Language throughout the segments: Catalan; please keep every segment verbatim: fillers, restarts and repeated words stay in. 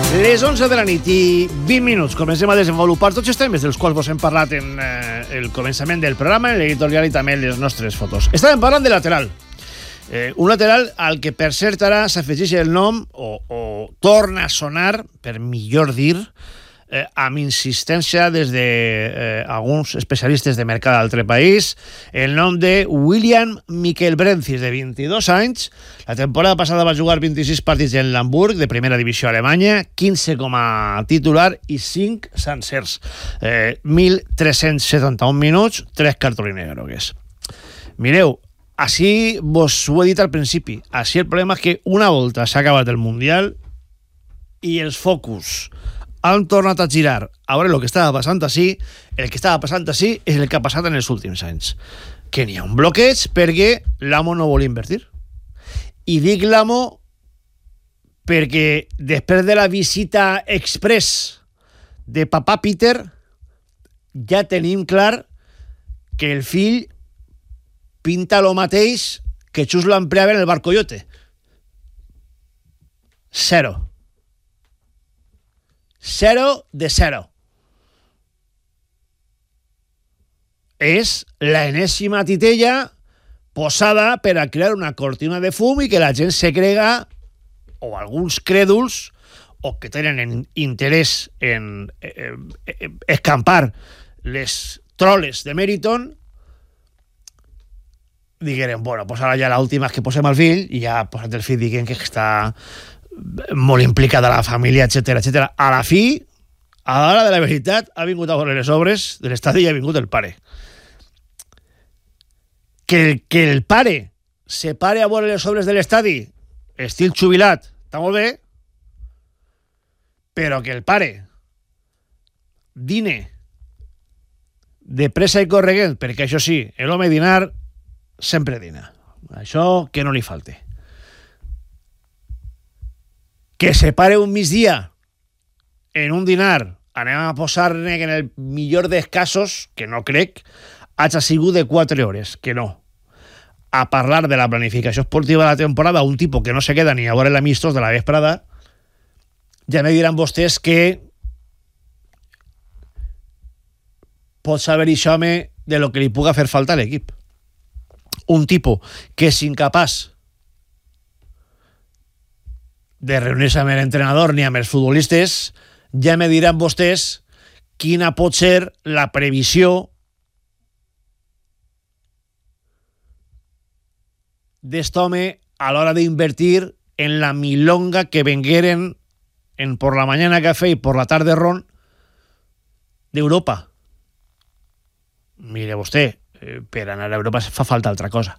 Les onze de la nit i vint minuts comencem a desenvolupar tots els temes dels quals vos hem parlat en eh, el començament del programa, en l'editorial i també en les nostres fotos. Estàvem parlant de lateral. Eh, un lateral al que, per cert, ara s'afegeix el nom, o, o torna a sonar, per millor dir, eh, amb insistència des de eh, alguns especialistes de mercat d'altre país, el nom de William Miquel Brencis, de vint-i-dos anys. La temporada passada va jugar vint-i-sis partits en l'Hamburg, de primera divisió alemanya, quinze com a titular i cinc sencers. Eh, mil tres-cents setanta-un minuts, tres cartolines grogues. Mireu, així vos ho he dit al principi, així el problema és que una volta s'ha acabat el Mundial i els focus han tornat a girar a veure el que estava passant així. El que estava passant així és el que ha passat en els últims anys, que n'hi ha un bloqueig perquè l'amo no vol invertir. I dic l'amo perquè després de la visita express de papà Peter ja tenim clar que el fill pinta lo mateix que Xus l'empleava en el bar Coyote. Zero. Zero de zero. És la enèsima titella posada per a crear una cortina de fum i que la gent se crega, o alguns crèduls, o que tenen interès en eh, eh, escampar les troles de Meriton, digueren, bueno, pues ara ja l'última és que posem el fill, i ja posat el fill diguem que està molt implicada la família, etcètera, etcètera. A la fi, a l'hora de la veritat, ha vingut a veure les obres de l'estadi i ha vingut el pare. Que el, que el pare se pare a veure les obres de l'estadi, estil jubilat, està molt bé, però que el pare dine de pressa i correguent, perquè això sí, l'home dinar sempre dina. Això que no li falte. Que se pare un migdia en un dinar, anem a posar-ne que en el millor dels casos, que no crec, hagi sigut de quatre hores, que no. A parlar de la planificació esportiva de la temporada, un tipus que no se queda ni a veure l'amistos de la vesprada, ja me diran vostès que pot saber això home de lo que li puga fer falta a l'equip. Un tipus que és incapaç de reunir-se amb l'entrenador ni amb els futbolistes, ja me diran vostès quina pot ser la previsió d'est home a l'hora d'invertir en la milonga que vengueren en por la mañana café y por la tarde ron d'Europa. Mire vostè, per anar a Europa fa falta altra cosa.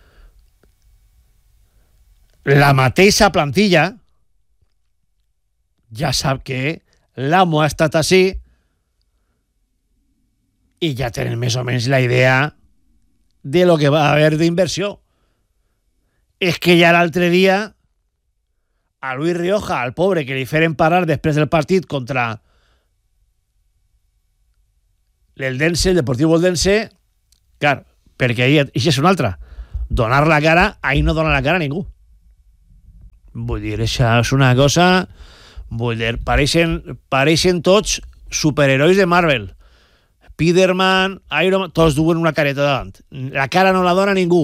La mateixa plantilla ja sap que l'amo ha estat així i ja tenen més o menys la idea de lo que va haver d'inversió. És que ja l'altre dia a Luis Rioja, al pobre que li feren parar després del partit contra l'Eldense, el Deportivo Eldense, clar, perquè ahir, això és una altra, donar la cara, ahir no dona la cara a ningú. Vull dir, això és una cosa... Vull dir, pareixen, pareixen tots superherois de Marvel. Spiderman, Iron Man, tots duen una careta davant. La cara no la dona ningú.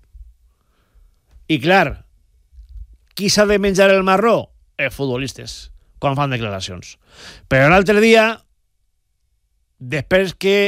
I clar, qui s'ha de menjar el marró? Els futbolistes, quan fan declaracions. Però l'altre dia, després que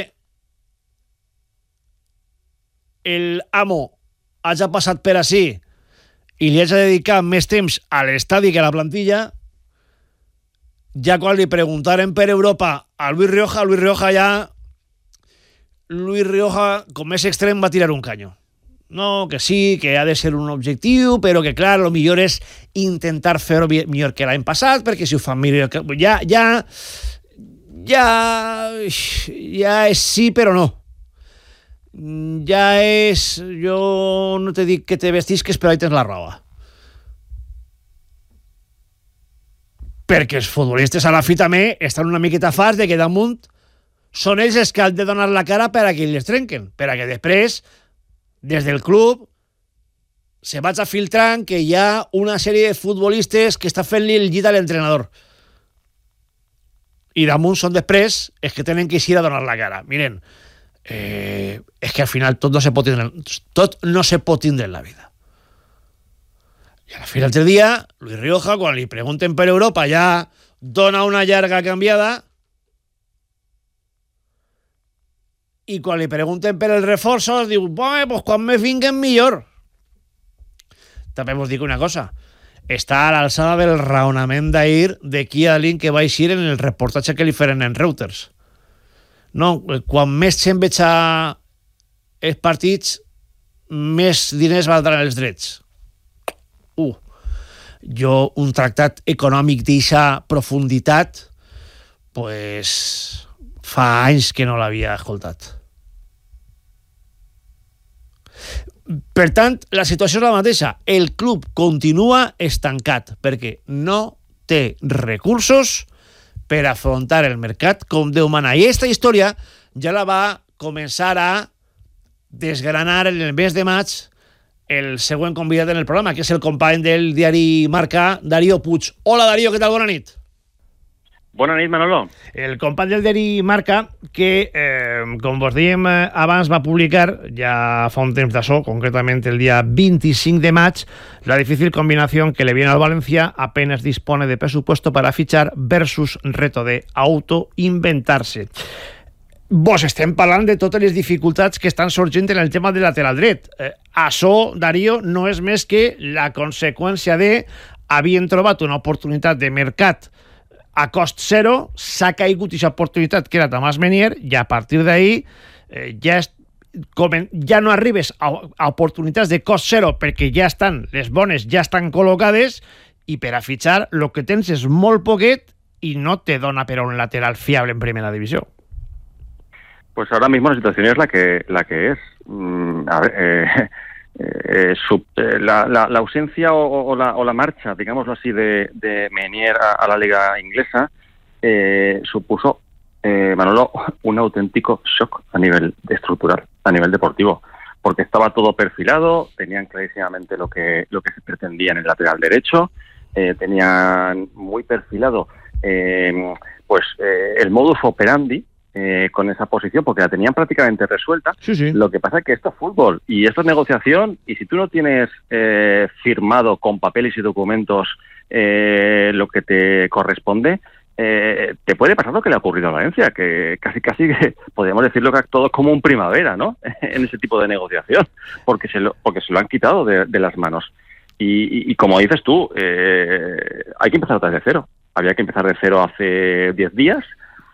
el amo hagi passat per ací i li hagi dedicat més temps a l'estadi que a la plantilla, ja quan li preguntaren per Europa a Luis Rioja, Luis Rioja ja... Luis Rioja, com és extrem, va tirar un canyo. No, que sí, que ha de ser un objectiu, però que, clar, el millor és intentar fer-ho millor que l'any passat, perquè si ho fan millor... Ja, ja... Ja... Ja és sí, però no. Ja és... Jo no te dic que te vestisques, però ahí tens la roba. Perquè els futbolistes a la fi també estan una miqueta farts de que damunt són ells els que han de donar la cara per a que les trenquen, per a que després, des del club, se vaig a filtrant que hi ha una sèrie de futbolistes que està fent-li el llit a l'entrenador. i damunt són després els que tenen que eixir a donar la cara. Miren, eh, és que al final tot no se pot tindre, tot no se pot tindre en la vida. I al final del dia, Luis Rioja, quan li pregunten per Europa, ja dona una llarga canviada, i quan li pregunten per els reforços, diu, bueno, pues quan me vinguen millor. També vos dic una cosa, està a l'alçada del raonament d'ahir de Kialin que va eixir en el reportatge que li feren en Reuters. No, quan més gent veig a els partits, més diners valdran els drets. Uh, jo, un tractat econòmic d'eixa profunditat, pues, fa anys que no l'havia escoltat. Per tant, la situació és la mateixa. El club continua estancat perquè no té recursos per afrontar el mercat com Déu mana. I aquesta història ja la va començar a desgranar en el mes de maig el següent convidat en el programa, que és el company del diari Marca, Darío Puig. Hola, Darío, què tal? Bona nit. Bona nit, Manolo. El company del diari Marca, que, eh, com vos dèiem abans, va publicar, ja fa un temps d'això, concretament el dia veinticinc de maig, la difícil combinación que le viene al Valencia, apenas dispone de presupuesto para fichar versus reto de autoinventarse. Vos estem parlant de totes les dificultats que estan sorgint en el tema del lateral dret. Eh, això, Darío, no és més que la conseqüència de havien trobat una oportunitat de mercat a cost zero, s'ha caigut aquesta oportunitat que era Tomàs Menier, i a partir d'ahir eh, ja, és, ja no arribes a, a oportunitats de cost zero perquè ja estan, les bones ja estan col·locades, i per a fitxar el que tens és molt poquet i no te dona per a un lateral fiable en primera divisió. Pues ahora mismo la situación es la que la que es. Mm, a ver, eh, eh, sub, eh, la, la, la ausencia o, o, la, o la marcha, digámoslo así, de, de Menier a, a la liga inglesa eh, supuso, eh, Manolo, un auténtico shock a nivel estructural, a nivel deportivo, porque estaba todo perfilado, tenían clarísimamente lo que lo que se pretendía en el lateral derecho, eh, tenían muy perfilado eh, pues eh, el modus operandi Eh, con esa posición, porque la tenían prácticamente resuelta. Sí, sí. Lo que pasa es que esto es fútbol y esto es negociación, y si tú no tienes eh, firmado con papeles y documentos eh, lo que te corresponde, eh, te puede pasar lo que le ha ocurrido a Valencia, que casi casi que podríamos decirlo que todo es como un primavera, ¿no? En ese tipo de negociación, porque se lo, porque se lo han quitado de, de las manos. Y, y, y como dices tú, eh, hay que empezar desde cero. Había que empezar de cero hace diez días.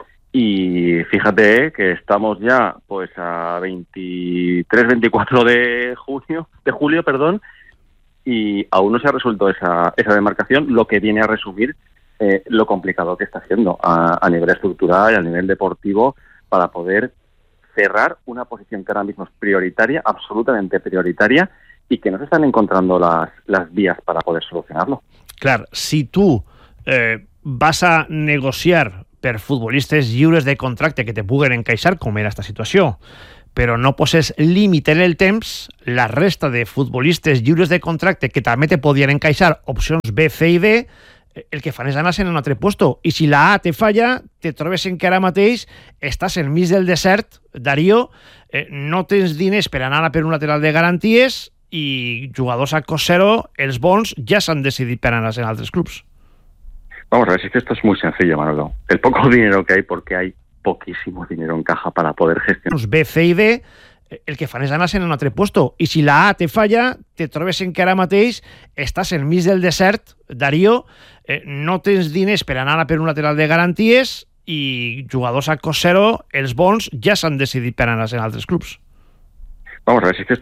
Y fíjate que estamos ya pues a veintitrés, veinticuatro de junio, de julio, perdón, y aún no se ha resuelto esa, esa demarcación, lo que viene a resumir eh, lo complicado que está siendo a, a nivel estructural y a nivel deportivo para poder cerrar una posición que ahora mismo es prioritaria, absolutamente prioritaria, y que no se están encontrando las, las vías para poder solucionarlo. Claro, si tú eh, vas a negociar per futbolistes lliures de contracte que te puguen encaixar, com era esta situació, però no poses límit en el temps, la resta de futbolistes lliures de contracte que també te podien encaixar opcions B, C i D, el que fan és anar-se'n en un altre puesto. I si la A te falla, te trobes en que ara mateix estàs enmig del desert, Darío, eh, no tens diners per anar a per un lateral de garanties i jugadors a cost zero, els bons ja s'han decidit per anar-se'n a altres clubs. Vamos a ver, si es que esto es muy sencillo, Manolo. El poco dinero que hay, porque hay poquísimo dinero en caja para poder gestionar. B, C i D, el que fan és anar-se'n en un altre puesto. I si la A te falla, te trobes en que ara mateix estàs enmig del desert, Darío, eh, no tens diners per anar a per un lateral de garanties i jugadors a cost zero, els bons ja s'han decidit per anar-se'n a altres clubs. Vamos a ver, si es que esto